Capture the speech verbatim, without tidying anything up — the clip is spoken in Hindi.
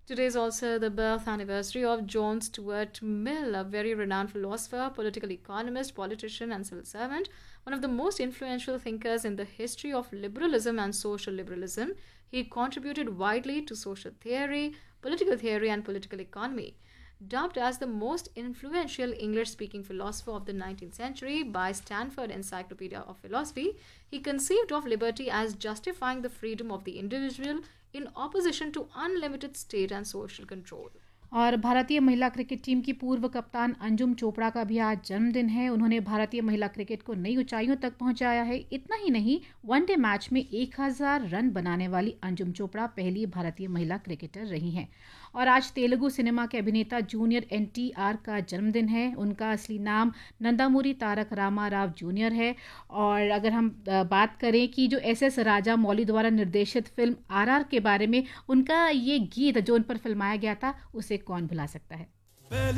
Today is also the birth anniversary of John Stuart Mill, a very renowned philosopher, political economist, politician, and civil servant, one of the most influential thinkers in the history of liberalism and social liberalism. He contributed widely to social theory, political theory, and political economy. Dubbed as the most influential English speaking philosopher of the nineteenth century by Stanford Encyclopedia of Philosophy, he conceived of liberty as justifying the freedom of the individual in opposition to unlimited state and social control. और भारतीय महिला क्रिकेट टीम की पूर्व कप्तान अंजुम चोपड़ा का भी आज जन्मदिन है। उन्होंने भारतीय महिला क्रिकेट को नई ऊंचाइयों तक पहुंचाया है। इतना ही नहीं, वनडे मैच में एक हज़ार रन बनाने वाली अंजुम चोपड़ा पहली भारतीय महिला क्रिकेटर रही हैं। और आज तेलुगु सिनेमा के अभिनेता जूनियर एन टी आर का जन्मदिन है। उनका असली नाम नंदामुरी तारक रामा राव जूनियर है। और अगर हम बात करें कि जो एस एस राजा मौली द्वारा निर्देशित फिल्म आर आर के बारे में, उनका ये गीत जो उन पर फिल्माया गया था, उसे कौन भुला सकता है।